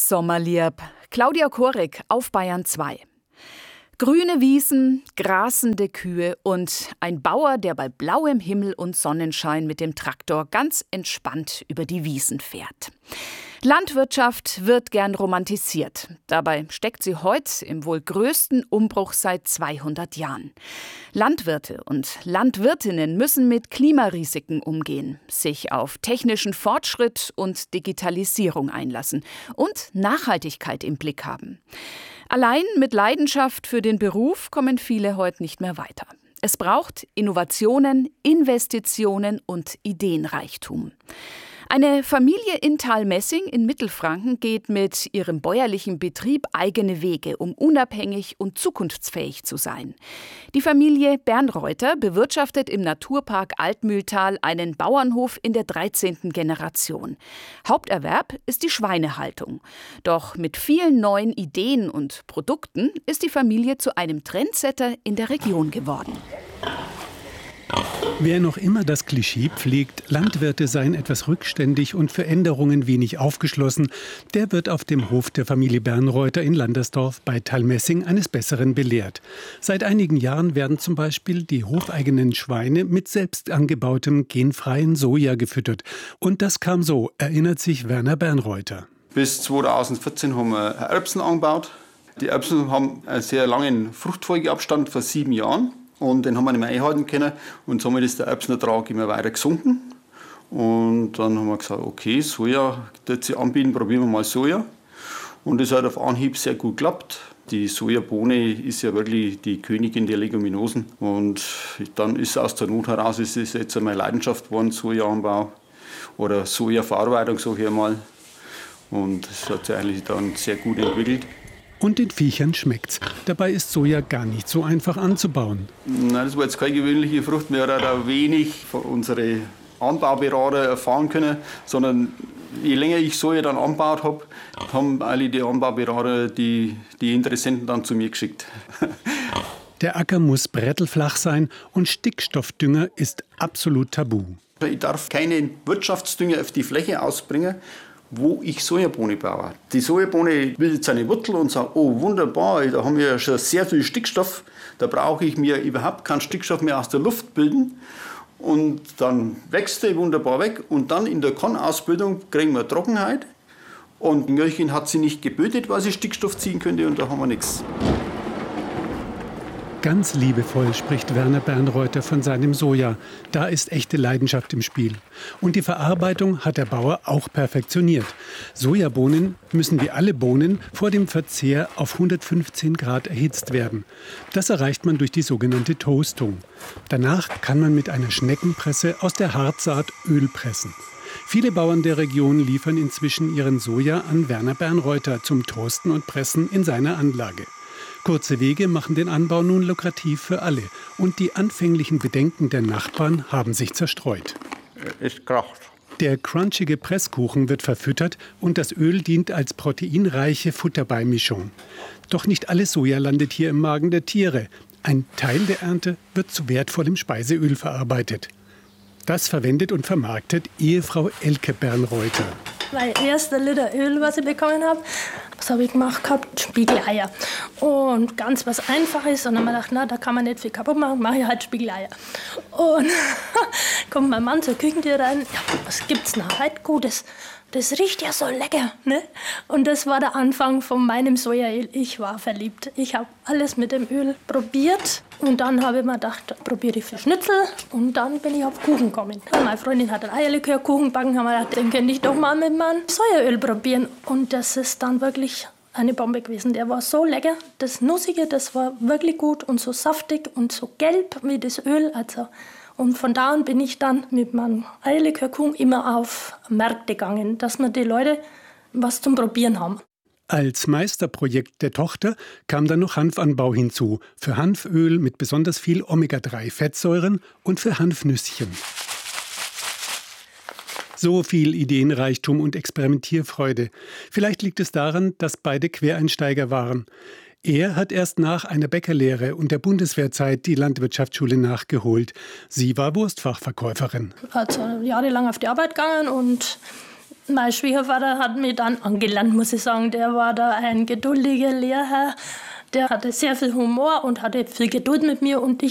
Sommerlieb. Claudia Korik auf Bayern 2. Grüne Wiesen, grasende Kühe und ein Bauer, der bei blauem Himmel und Sonnenschein mit dem Traktor ganz entspannt über die Wiesen fährt. Landwirtschaft wird gern romantisiert. Dabei steckt sie heute im wohl größten Umbruch seit 200 Jahren. Landwirte und Landwirtinnen müssen mit Klimarisiken umgehen, sich auf technischen Fortschritt und Digitalisierung einlassen und Nachhaltigkeit im Blick haben. Allein mit Leidenschaft für den Beruf kommen viele heute nicht mehr weiter. Es braucht Innovationen, Investitionen und Ideenreichtum. Eine Familie in Thalmessing in Mittelfranken geht mit ihrem bäuerlichen Betrieb eigene Wege, um unabhängig und zukunftsfähig zu sein. Die Familie Bernreuther bewirtschaftet im Naturpark Altmühltal einen Bauernhof in der 13. Generation. Haupterwerb ist die Schweinehaltung. Doch mit vielen neuen Ideen und Produkten ist die Familie zu einem Trendsetter in der Region geworden. Wer noch immer das Klischee pflegt, Landwirte seien etwas rückständig und für Änderungen wenig aufgeschlossen, der wird auf dem Hof der Familie Bernreuther in Landersdorf bei Thalmessing eines Besseren belehrt. Seit einigen Jahren werden zum Beispiel die hofeigenen Schweine mit selbst angebautem genfreien Soja gefüttert. Und das kam so, erinnert sich Werner Bernreuther. Bis 2014 haben wir Erbsen angebaut. Die Erbsen haben einen sehr langen Fruchtfolgeabstand von 7 Jahren. Und den haben wir nicht mehr einhalten können. Und somit ist der Erbsenertrag immer weiter gesunken. Und dann haben wir gesagt, okay, Soja, das sie anbieten, probieren wir mal Soja. Und das hat auf Anhieb sehr gut geklappt. Die Sojabohne ist ja wirklich die Königin der Leguminosen. Und dann ist aus der Not heraus, ist es jetzt meine Leidenschaft geworden, Sojaanbau oder Sojaverarbeitung, sage ich einmal. Und das hat sich eigentlich dann sehr gut entwickelt. Und den Viechern schmeckt's. Dabei ist Soja gar nicht so einfach anzubauen. Nein, das war jetzt keine gewöhnliche Frucht. Wir haben da wenig von unseren Anbauberater erfahren können, sondern je länger ich Soja dann angebaut habe, haben alle die Anbauberater die Interessenten dann zu mir geschickt. Der Acker muss brettelflach sein und Stickstoffdünger ist absolut tabu. Ich darf keinen Wirtschaftsdünger auf die Fläche ausbringen, wo ich Sojabohne baue. Die Sojabohne bildet seine Wurzel und sagt, oh wunderbar, da haben wir ja schon sehr viel Stickstoff, da brauche ich mir überhaupt keinen Stickstoff mehr aus der Luft bilden. Und dann wächst der wunderbar weg und dann in der Kornausbildung kriegen wir Trockenheit. Und Mörchen hat sie nicht gebildet, weil sie Stickstoff ziehen könnte und da haben wir nichts. Ganz liebevoll spricht Werner Bernreuther von seinem Soja. Da ist echte Leidenschaft im Spiel. Und die Verarbeitung hat der Bauer auch perfektioniert. Sojabohnen müssen wie alle Bohnen vor dem Verzehr auf 115 Grad erhitzt werden. Das erreicht man durch die sogenannte Toastung. Danach kann man mit einer Schneckenpresse aus der Hartsaat Öl pressen. Viele Bauern der Region liefern inzwischen ihren Soja an Werner Bernreuther zum Toasten und Pressen in seiner Anlage. Kurze Wege machen den Anbau nun lukrativ für alle. Und die anfänglichen Bedenken der Nachbarn haben sich zerstreut. Es kracht. Der crunchige Presskuchen wird verfüttert und das Öl dient als proteinreiche Futterbeimischung. Doch nicht alles Soja landet hier im Magen der Tiere. Ein Teil der Ernte wird zu wertvollem Speiseöl verarbeitet. Das verwendet und vermarktet Ehefrau Elke Bernreuther. Mein erster Liter Öl, was ich bekommen habe, was habe ich gemacht gehabt? Spiegeleier. Und ganz was Einfaches. Und dann habe ich gedacht, na, da kann man nicht viel kaputt machen, mache ich halt Spiegeleier. Und kommt mein Mann zur Küchentür rein. Ja, was gibt's denn heute Gutes? Das riecht ja so lecker, ne? Und das war der Anfang von meinem Sojaöl. Ich war verliebt. Ich habe alles mit dem Öl probiert. Und dann habe ich mir gedacht, probiere ich für Schnitzel. Und dann bin ich auf Kuchen gekommen. Meine Freundin hat einen Eierlikörkuchen gebacken. Haben wir gedacht, den könnte ich doch mal mit meinem Sojaöl probieren. Und das ist dann wirklich eine Bombe gewesen. Der war so lecker. Das Nussige, das war wirklich gut. Und so saftig und so gelb wie das Öl. Und von da an bin ich dann mit meinem Eierlikörkuchen immer auf Märkte gegangen, dass wir die Leute was zum Probieren haben. Als Meisterprojekt der Tochter kam dann noch Hanfanbau hinzu, für Hanföl mit besonders viel Omega-3-Fettsäuren und für Hanfnüsschen. So viel Ideenreichtum und Experimentierfreude. Vielleicht liegt es daran, dass beide Quereinsteiger waren. Er hat erst nach einer Bäckerlehre und der Bundeswehrzeit die Landwirtschaftsschule nachgeholt. Sie war Wurstfachverkäuferin. Also jahrelang auf die Arbeit gegangen und Mein Schwiegervater hat mich dann angelernt, muss ich sagen. Der war da ein geduldiger Lehrherr. Der hatte sehr viel Humor und hatte viel Geduld mit mir und ich